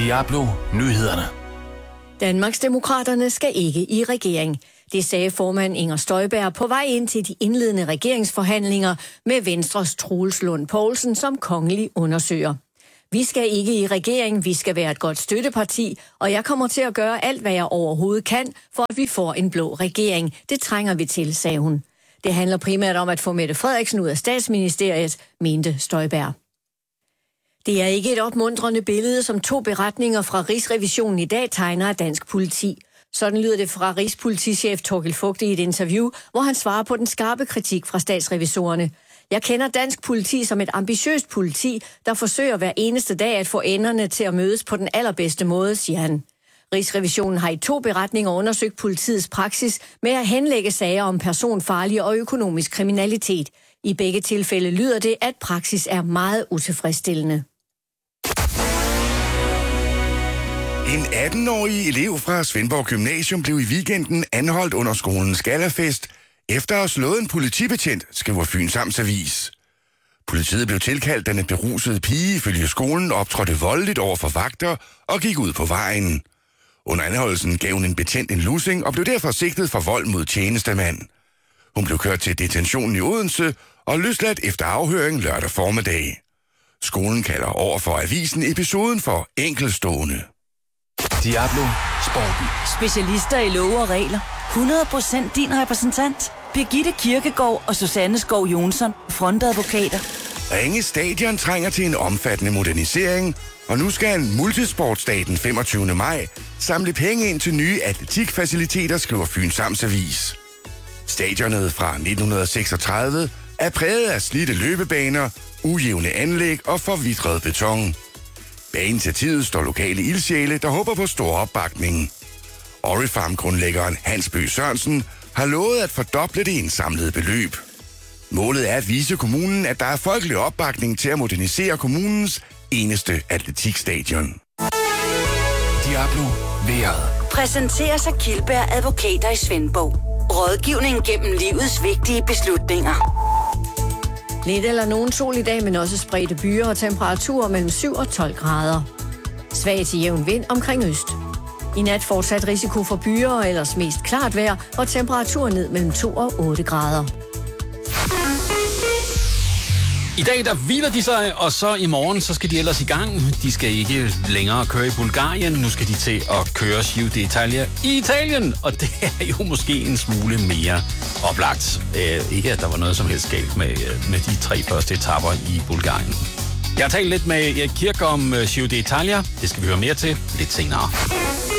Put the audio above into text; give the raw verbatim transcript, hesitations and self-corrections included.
Diablo Nyhederne. Danmarksdemokraterne skal ikke i regering. Det sagde formand Inger Støjberg på vej ind til de indledende regeringsforhandlinger med Venstres Troels Lund Poulsen som kongelig undersøger. Vi skal ikke i regering, vi skal være et godt støtteparti, og jeg kommer til at gøre alt, hvad jeg overhovedet kan, for at vi får en blå regering. Det trænger vi til, sagde hun. Det handler primært om at få Mette Frederiksen ud af statsministeriet, mente Støjberg. Det er ikke et opmuntrende billede, som to beretninger fra Rigsrevisionen i dag tegner af dansk politi. Sådan lyder det fra Rigspolitichef Torkild Fogte i et interview, hvor han svarer på den skarpe kritik fra statsrevisorerne. Jeg kender dansk politi som et ambitiøst politi, der forsøger hver eneste dag at få enderne til at mødes på den allerbedste måde, siger han. Rigsrevisionen har i to beretninger undersøgt politiets praksis med at henlægge sager om personfarlig og økonomisk kriminalitet. I begge tilfælde lyder det, at praksis er meget utilfredsstillende. En atten-årig elev fra Svendborg Gymnasium blev i weekenden anholdt under skolens gallafest, efter at have slået en politibetjent, skriver Fyns Amtsavis. Politiet blev tilkaldt, da en beruset pige ifølge skolen optrådte voldeligt over for vagter og gik ud på vejen. Under anholdelsen gav hun en betjent en lussing og blev derfor sigtet for vold mod tjenestemand. Hun blev kørt til detentionen i Odense og løsladt efter afhøring lørdag formiddag. Skolen kalder over for avisen episoden for enkeltstående. Diablo Sporten. Specialister i love og regler. hundrede procent din repræsentant. Birgitte Kirkegaard og Susanne Skov Jonsson, frontadvokater. Ringe Stadion trænger til en omfattende modernisering, og nu skal en multisportsdag den femogtyvende maj samle penge ind til nye atletikfaciliteter, skriver Fyns Amtsavis. Stadionet fra nitten seksogtredive er præget af slidte løbebaner, ujævne anlæg og forvitret beton. Bag initiativet står lokale ildsjæle, der håber på stor opbakning. Orifarm-grundlæggeren Hans Bøgh Sørensen har lovet at fordoble det indsamlede beløb. Målet er at vise kommunen, at der er folkelig opbakning til at modernisere kommunens eneste atletikstadion. Diablo Vejret. Præsenteres af Kildberg Advokater i Svendborg. Rådgivning gennem livets vigtige beslutninger. Lidt eller nogen sol i dag, men også spredte byer og temperaturer mellem syv og tolv grader. Svag til jævn vind omkring øst. I nat fortsat risiko for byer og ellers mest klart vejr og temperatur ned mellem to og otte grader. I dag der hviler de sig, og så i morgen så skal de ellers i gang. De skal ikke længere køre i Bulgarien. Nu skal de til at køre Giro d'Italia i Italien, og det er jo måske en smule mere oplagt. Øh, ikke at der var noget som helst galt med, med de tre første etaper i Bulgarien. Jeg har talt lidt med Erik Kirk om Giro d'Italia. Det skal vi høre mere til lidt senere.